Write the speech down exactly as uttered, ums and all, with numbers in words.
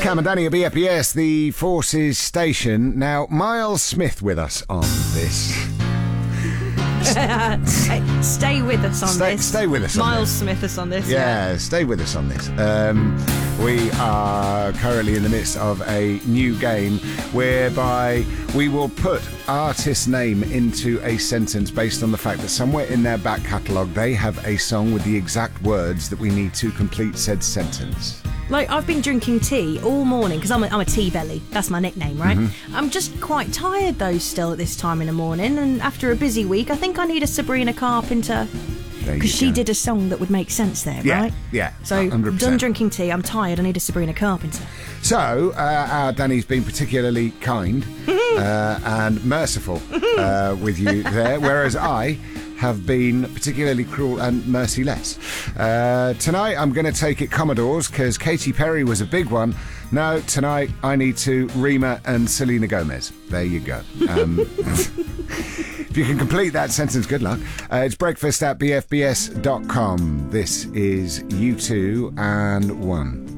Cam and Danny at B F B S, the Forces station. Now, Miles Smith with us on this. Stay with us on stay, this. Stay with us on Miles this. Smith us on this. Yeah, Yeah, stay with us on this. Um, we are currently in the midst of a new game whereby we will put artist's name into a sentence based on the fact that somewhere in their back catalogue they have a song with the exact words that we need to complete said sentence. Like, I've been drinking tea all morning because I'm a, I'm a tea belly. That's my nickname, right? Mm-hmm. I'm just quite tired, though, still at this time in the morning. And after a busy week, I think I need a Sabrina Carpenter. Because she go. did a song that would make sense there, Yeah, right? yeah, So, one hundred percent. done drinking tea, I'm tired, I need a Sabrina Carpenter. So, uh, our Danny's been particularly kind uh, and merciful uh, with you there, whereas I have been particularly cruel and merciless. Uh, tonight, I'm going to take it Commodores, because Katy Perry was a big one. No, tonight, I need to Rima and Selena Gomez. There you go. Um, if you can complete that sentence, good luck. Uh, it's breakfast at b f b s dot com. This is U two and one.